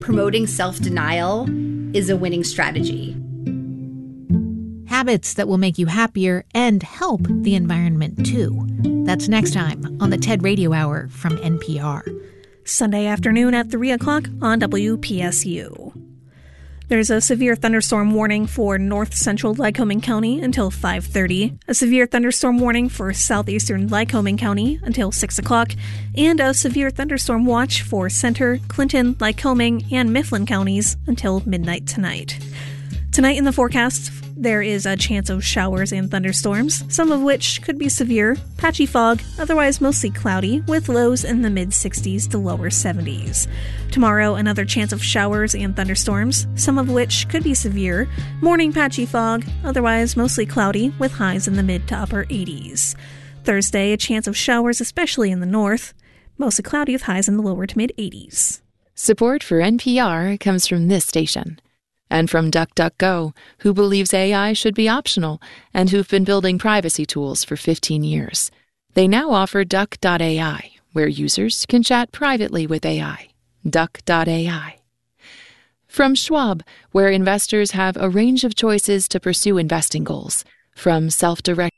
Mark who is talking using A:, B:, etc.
A: promoting self-denial is a winning strategy.
B: Habits that will make you happier and help the environment, too. That's next time on the TED Radio Hour from NPR.
C: Sunday afternoon at 3 o'clock on WPSU. There's a severe thunderstorm warning for north-central Lycoming County until 5:30, a severe thunderstorm warning for southeastern Lycoming County until 6 o'clock, and a severe thunderstorm watch for Center, Clinton, Lycoming, and Mifflin counties until midnight tonight. Tonight in the forecast, there is a chance of showers and thunderstorms, some of which could be severe, patchy fog, otherwise mostly cloudy, with lows in the mid-60s to lower 70s. Tomorrow, another chance of showers and thunderstorms, some of which could be severe, morning patchy fog, otherwise mostly cloudy, with highs in the mid to upper 80s. Thursday, a chance of showers, especially in the north, mostly cloudy with highs in the lower to mid-80s.
D: Support for NPR comes from this station. And from DuckDuckGo, who believes AI should be optional and who've been building privacy tools for 15 years. They now offer Duck.ai, where users can chat privately with AI. Duck.ai. From Schwab, where investors have a range of choices to pursue investing goals, from self-directed